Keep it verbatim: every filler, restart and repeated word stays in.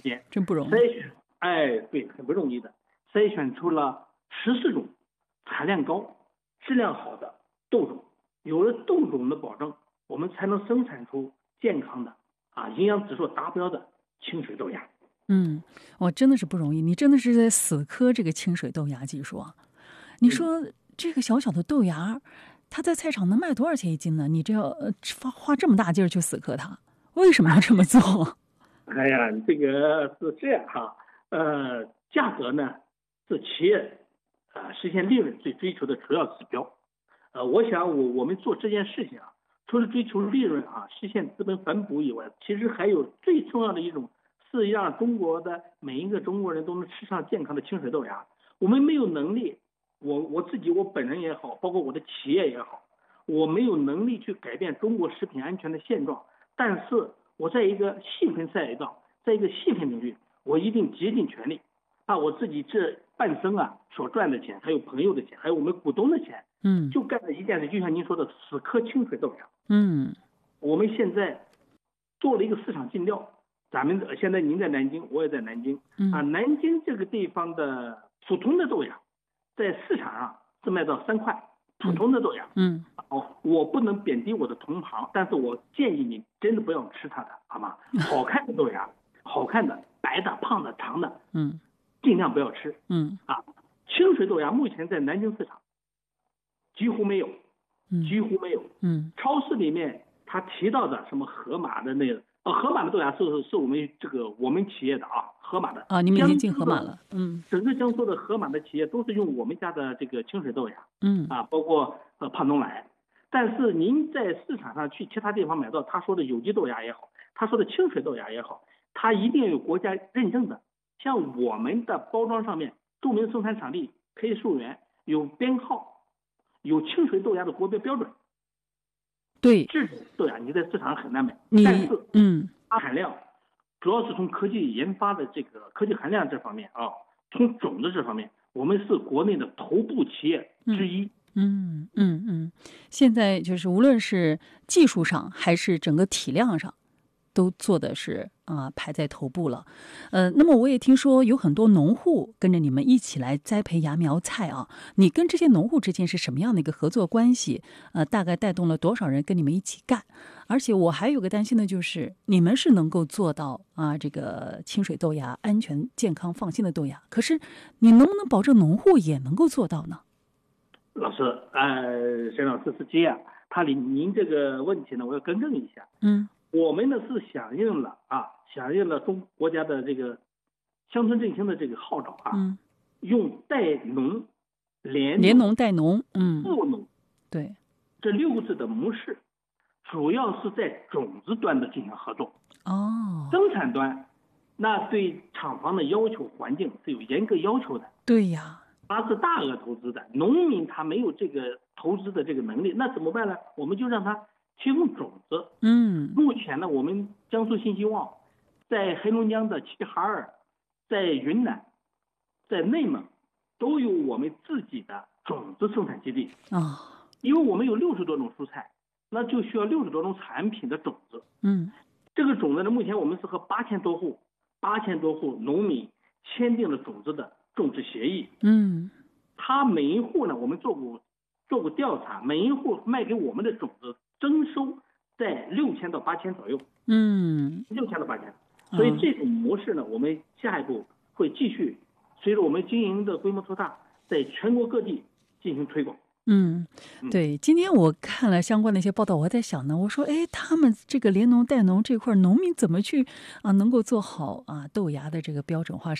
间， 真不容易。 筛选，哎，对，很不容易的，筛选出了十四种产量高、质量好的豆种。有了豆种的保证，我们才能生产出健康的啊，营养指数达标的清水豆芽。 嗯，我真的是不容易，你真的是在死磕这个清水豆芽技术啊！你说这个小小的豆芽，它在菜场能卖多少钱一斤呢？你这要呃花花这么大劲儿去死磕它，为什么要这么做？ 哎呀，这个是这样哈，呃，价格呢是企业呃实现利润最追求的主要指标。呃，我想我我们做这件事情啊，除了追求利润啊，实现资本反哺以外，其实还有最重要的一种是让中国的每一个中国人都能吃上健康的清水豆芽。我们没有能力，我我自己我本人也好，包括我的企业也好，我没有能力去改变中国食品安全的现状，但是我在一个细分赛道，在一个细分领域，我一定竭尽全力，把我自己这半生啊所赚的钱，还有朋友的钱，还有我们股东的钱， 嗯， 就干了一件事，就像您说的，死磕清水豆芽。 嗯， 我们现在做了一个市场尽调，咱们现在您在南京，我也在南京，啊，南京这个地方的普通的豆芽，在市场上是卖到三块，普通的豆芽， 嗯， 哦，我不能贬低我的同行，但是我建议你真的不要吃它的，好吗？好看的豆芽，好看的白的、胖的、长的， 嗯， 尽量不要吃， 嗯， 啊，清水豆芽目前在南京市场几乎没有，几乎没有， 嗯， 超市里面他提到的什么河马的那个，呃，河马的豆芽是是我们这个我们企业的啊，河马的啊，你们已经进河马了，嗯， 整个江苏的河马的企业都是用我们家的这个清水豆芽， 嗯， 啊，包括呃胖东来，但是您在市场上去其他地方买到他说的有机豆芽也好，他说的清水豆芽也好，它一定要有国家认证的，像我们的包装上面著名生产厂地、配数源有编号，有清水豆芽的国标标准。 对， 这种豆芽你在市场上很难买， 你但是嗯， 它含量主要是从科技研发的这个科技含量这方面啊，从种子这方面，我们是国内的头部企业之一。 嗯嗯嗯，现在就是无论是技术上还是整个体量上，都做的是啊、呃、排在头部了。呃，那么我也听说有很多农户跟着你们一起来栽培芽苗菜啊，你跟这些农户之间是什么样的一个合作关系？呃，大概带动了多少人跟你们一起干？而且我还有个担心的就是，你们是能够做到啊这个清水豆芽安全、健康、放心的豆芽，可是你能不能保证农户也能够做到呢？ 老师，呃，沈老师是这样，他您您这个问题呢，我要更正一下。 嗯， 我们呢是响应了啊，响应了中国家的这个乡村振兴的这个号召啊， 嗯， 用带农、联联农带农，嗯， 务农， 对， 这六个字的模式，主要是在种子端的进行合作。 哦， 生产端，那对厂房的要求环境是有严格要求的。 对呀。 他是大额投资的，农民他没有这个投资的这个能力，那怎么办呢？我们就让他提供种子。 嗯， 目前呢，我们江苏新希望在黑龙江的齐齐哈尔，在云南，在内蒙都有我们自己的种子生产基地啊、哦。因为我们有六十多种蔬菜，那就需要六十多种产品的种子。 嗯， 这个种子呢，目前我们是和八千多户、八千多户农民签订了种子的种植协议。 嗯， 他每一户呢，我们做过做过调查，每一户卖给我们的种子征收在六千到八千左右。 嗯， 六千到八千。所以这种模式呢，我们下一步会继续随着我们经营的规模扩大，在全国各地进行推广。 嗯，对，今天我看了相关的一些报道，我还在想呢，我说，哎，他们这个联农带农这块，农民怎么去啊，能够做好啊豆芽的这个标准化？